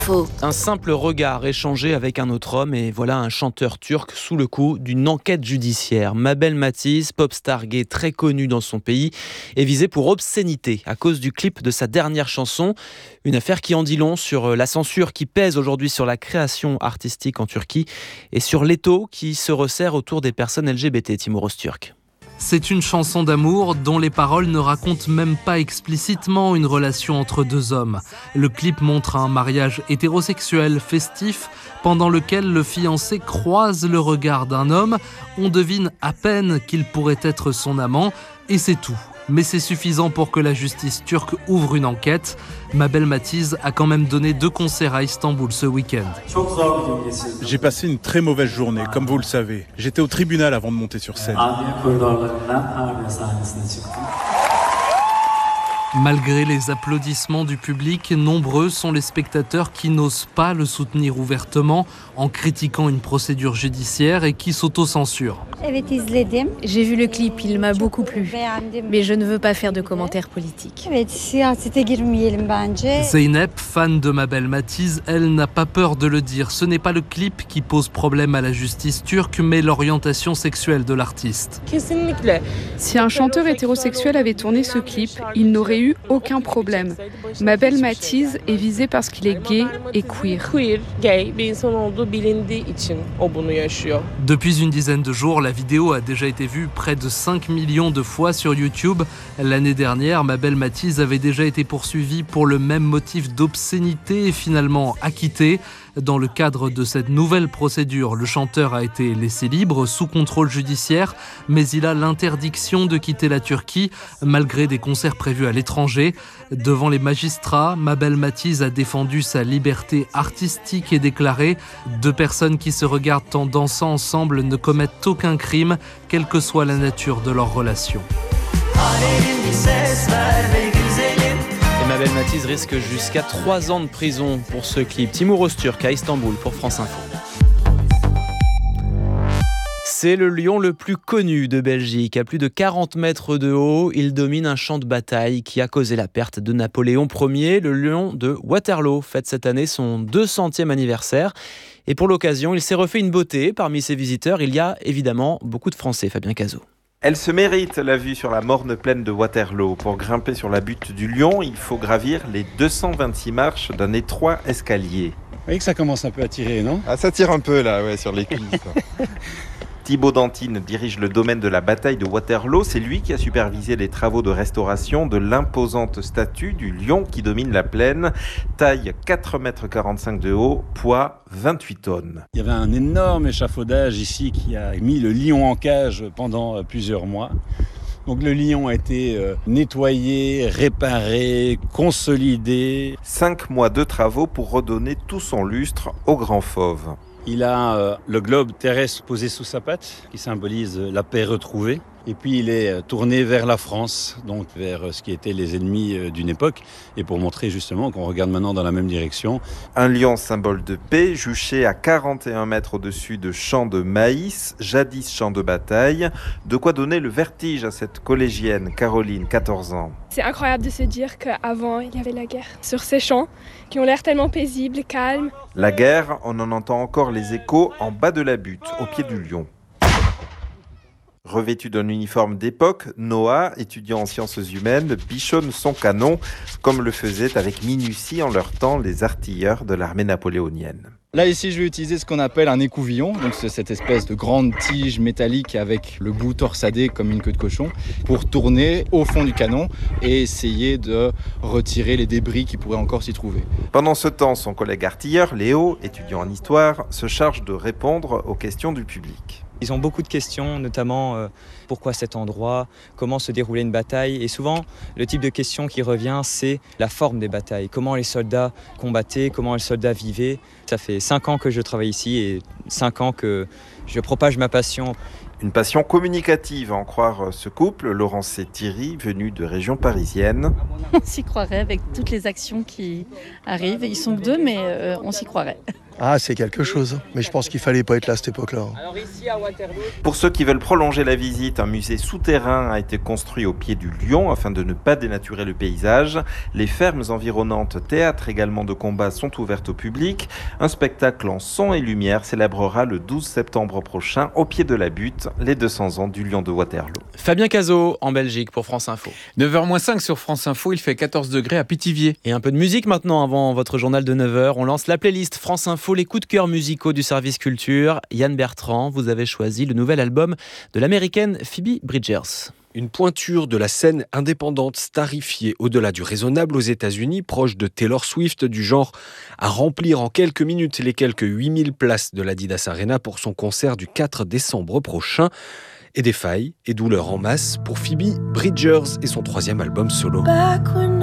Faux. Un simple regard échangé avec un autre homme et voilà un chanteur turc sous le coup d'une enquête judiciaire. Mabel Matiz, pop star gay très connue dans son pays, est visée pour obscénité à cause du clip de sa dernière chanson. Une affaire qui en dit long sur la censure qui pèse aujourd'hui sur la création artistique en Turquie et sur l'étau qui se resserre autour des personnes LGBT. Timur Öztürk. C'est une chanson d'amour dont les paroles ne racontent même pas explicitement une relation entre deux hommes. Le clip montre un mariage hétérosexuel festif pendant lequel le fiancé croise le regard d'un homme. On devine à peine qu'il pourrait être son amant et c'est tout. Mais c'est suffisant pour que la justice turque ouvre une enquête. Mabel Matiz a quand même donné 2 concerts à Istanbul ce week-end. J'ai passé une très mauvaise journée, comme vous le savez. J'étais au tribunal avant de monter sur scène. Malgré les applaudissements du public, nombreux sont les spectateurs qui n'osent pas le soutenir ouvertement en critiquant une procédure judiciaire et qui s'autocensurent. J'ai vu le clip, il m'a beaucoup plu, mais je ne veux pas faire de commentaires politiques. Zeynep, fan de Mabel Matiz, elle n'a pas peur de le dire. Ce n'est pas le clip qui pose problème à la justice turque, mais l'orientation sexuelle de l'artiste. Si un chanteur hétérosexuel avait tourné ce clip, il n'aurait eu aucun problème. Mabel Matiz est visé parce qu'il est gay et queer. Depuis une dizaine de jours, la vidéo a déjà été vue près de 5 millions de fois sur YouTube. L'année dernière, Mabel Matiz avait déjà été poursuivie pour le même motif d'obscénité et finalement acquittée. Dans le cadre de cette nouvelle procédure, le chanteur a été laissé libre sous contrôle judiciaire, mais il a l'interdiction de quitter la Turquie malgré des concerts prévus à l'étranger. Devant les magistrats, Mabel Matiz a défendu sa liberté artistique et déclaré « 2 personnes qui se regardent en dansant ensemble ne commettent aucun crime, quelle que soit la nature de leur relation ». Et Mabel Matiz risque jusqu'à 3 ans de prison pour ce clip. Timur Öztürk à Istanbul pour France Info. C'est le lion le plus connu de Belgique. À plus de 40 mètres de haut, il domine un champ de bataille qui a causé la perte de Napoléon Ier. Le lion de Waterloo fête cette année son 200e anniversaire. Et pour l'occasion, il s'est refait une beauté. Parmi ses visiteurs, il y a évidemment beaucoup de Français. Fabien Cazot. Elle se mérite la vue sur la morne plaine de Waterloo. Pour grimper sur la butte du lion, il faut gravir les 226 marches d'un étroit escalier. Vous voyez que ça commence un peu à tirer, non ? Ah, ça tire un peu là, ouais, sur les cuisses. Thibaut Dantine dirige le domaine de la bataille de Waterloo. C'est lui qui a supervisé les travaux de restauration de l'imposante statue du lion qui domine la plaine. Taille 4,45 m de haut, poids 28 tonnes. Il y avait un énorme échafaudage ici qui a mis le lion en cage pendant plusieurs mois. Donc le lion a été nettoyé, réparé, consolidé. 5 mois de travaux pour redonner tout son lustre au grand fauve. Il a le globe terrestre posé sous sa patte, qui symbolise la paix retrouvée. Et puis il est tourné vers la France, donc vers ce qui étaient les ennemis d'une époque. Et pour montrer justement qu'on regarde maintenant dans la même direction. Un lion symbole de paix, juché à 41 mètres au-dessus de champs de maïs, jadis champs de bataille. De quoi donner le vertige à cette collégienne, Caroline, 14 ans. C'est incroyable de se dire qu'avant, il y avait la guerre sur ces champs qui ont l'air tellement paisibles, calmes. La guerre, on en entend encore les échos en bas de la butte, au pied du lion. Revêtu d'un uniforme d'époque, Noah, étudiant en sciences humaines, bichonne son canon, comme le faisaient avec minutie en leur temps les artilleurs de l'armée napoléonienne. Là ici je vais utiliser ce qu'on appelle un écouvillon, donc c'est cette espèce de grande tige métallique avec le bout torsadé comme une queue de cochon, pour tourner au fond du canon et essayer de retirer les débris qui pourraient encore s'y trouver. Pendant ce temps, son collègue artilleur, Léo, étudiant en histoire, se charge de répondre aux questions du public. Ils ont beaucoup de questions, notamment pourquoi cet endroit, comment se déroulait une bataille. Et souvent, le type de question qui revient, c'est la forme des batailles. Comment les soldats combattaient, comment les soldats vivaient. Ça fait 5 ans que je travaille ici et 5 ans que je propage ma passion. Une passion communicative, à en croire ce couple, Laurence et Thierry, venus de région parisienne. On s'y croirait avec toutes les actions qui arrivent. Ils sont que 2, mais on s'y croirait. Ah, c'est quelque chose. Mais je pense qu'il fallait pas être là à cette époque-là. Pour ceux qui veulent prolonger la visite, un musée souterrain a été construit au pied du lion afin de ne pas dénaturer le paysage. Les fermes environnantes, théâtres également de combat, sont ouvertes au public. Un spectacle en son et lumière célébrera le 12 septembre prochain au pied de la butte les 200 ans du lion de Waterloo. Fabien Cazot en Belgique pour France Info. 9h-5 sur France Info, il fait 14 degrés à Pithiviers. Et un peu de musique maintenant avant votre journal de 9h. On lance la playlist France Info, les coups de cœur musicaux du service culture. Yann Bertrand, vous avez choisi le nouvel album de l'américaine Phoebe Bridgers. Une pointure de la scène indépendante starifiée au-delà du raisonnable aux États-Unis, proche de Taylor Swift, du genre à remplir en quelques minutes les quelques 8000 places de l'Adidas Arena pour son concert du 4 décembre prochain. Et des failles et douleurs en masse pour Phoebe Bridgers et son 3e album solo. Back when